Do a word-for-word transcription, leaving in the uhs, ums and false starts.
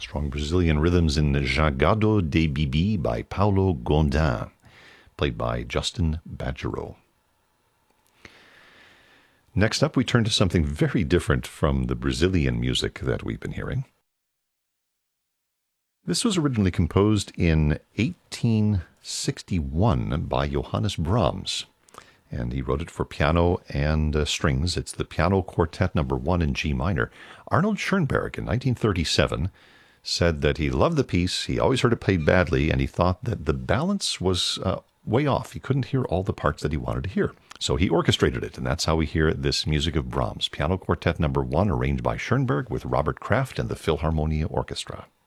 Strong Brazilian rhythms in Jangado de Bibi by Paulo Gondim, played by Justin Badgerow. Next up, we turn to something very different from the Brazilian music that we've been hearing. This was originally composed in eighteen sixty-one by Johannes Brahms, and he wrote it for piano and uh, strings. It's the Piano Quartet number one in G minor. Arnold Schoenberg in nineteen thirty-seven said that he loved the piece, he always heard it played badly, and he thought that the balance was uh, way off. He couldn't hear all the parts that he wanted to hear. So he orchestrated it, and that's how we hear this music of Brahms. Piano Quartet number one, arranged by Schoenberg with Robert Kraft and the Philharmonia Orchestra.